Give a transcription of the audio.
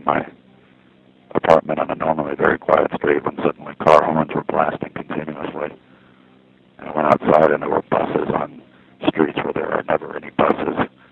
my apartment on a normally very quiet street when suddenly car horns were blasting continuously. And I went outside and there were buses on streets where there are never any buses.